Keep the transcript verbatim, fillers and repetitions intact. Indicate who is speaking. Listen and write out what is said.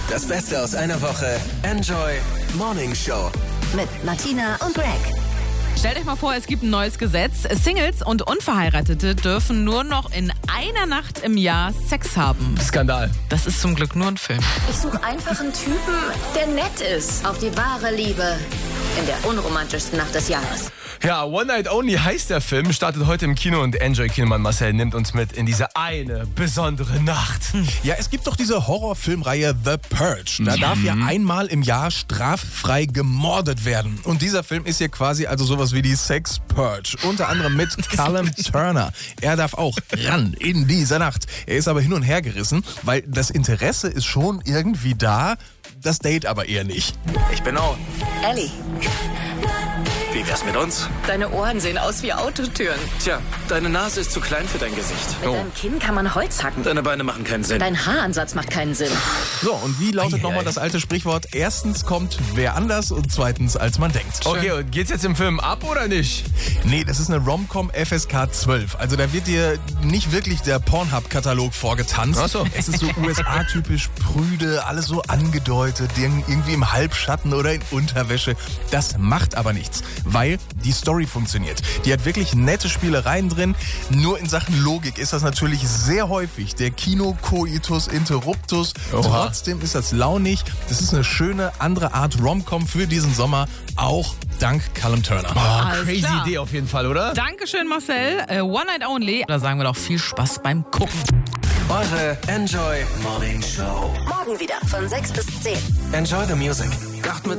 Speaker 1: Das Beste aus einer Woche. Enjoy Morning Show.
Speaker 2: Mit Martina und Greg.
Speaker 3: Stellt euch mal vor, es gibt ein neues Gesetz. Singles und Unverheiratete dürfen nur noch in einer Nacht im Jahr Sex haben.
Speaker 4: Skandal.
Speaker 3: Das ist zum Glück nur ein Film.
Speaker 2: Ich suche einfach einen Typen, der nett ist. Auf die wahre Liebe in der unromantischsten Nacht des Jahres.
Speaker 4: Ja, One Night Only heißt der Film, startet heute im Kino und Enjoy Kinoman Marcel nimmt uns mit in diese eine besondere Nacht.
Speaker 5: Ja, es gibt doch diese Horrorfilmreihe The Purge. Da darf ja einmal im Jahr straffrei gemordet werden. Und dieser Film ist hier quasi also sowas wie die Sex Purge. Unter anderem mit Callum Turner. Er darf auch ran in dieser Nacht. Er ist aber hin und her gerissen, weil das Interesse ist schon irgendwie da, das Date aber eher nicht.
Speaker 1: Ich bin out.
Speaker 2: Ellie,
Speaker 1: Wie wär's mit uns?
Speaker 2: deine Ohren sehen aus wie Autotüren.
Speaker 1: Tja, deine Nase ist zu klein für dein Gesicht.
Speaker 2: Mit deinem Kinn kann man Holz hacken.
Speaker 1: Deine Beine machen keinen Sinn.
Speaker 2: Dein Haaransatz macht keinen Sinn.
Speaker 5: So, und wie lautet
Speaker 4: Eieiei.
Speaker 5: nochmal das alte Sprichwort? Erstens kommt wer anders und zweitens als man denkt.
Speaker 4: Okay, und geht's jetzt im Film ab oder nicht?
Speaker 5: Nee, das ist eine Rom-Com F S K zwölf. Also da wird dir nicht wirklich der Pornhub-Katalog vorgetanzt.
Speaker 4: Ach so.
Speaker 5: Es ist so U S A-typisch prüde, alles so angedeutet, irgendwie im Halbschatten oder in Unterwäsche. Das macht aber nichts, weil die Story funktioniert. Die hat wirklich nette Spielereien drin. Nur in Sachen Logik ist das natürlich sehr häufig der Kino-Coitus Interruptus.
Speaker 4: Oha.
Speaker 5: Trotzdem ist das launig. Das ist eine schöne andere Art Rom-Com für diesen Sommer, auch dank Callum Turner.
Speaker 4: Oh,
Speaker 3: Alles
Speaker 4: crazy
Speaker 3: klar.
Speaker 4: Idee auf jeden Fall, oder?
Speaker 3: Dankeschön, Marcel. Äh, One Night Only. Da sagen wir doch viel Spaß beim Gucken.
Speaker 1: Eure Enjoy Morning Show.
Speaker 2: Morgen wieder von sechs bis zehn.
Speaker 1: Enjoy the music. Macht mit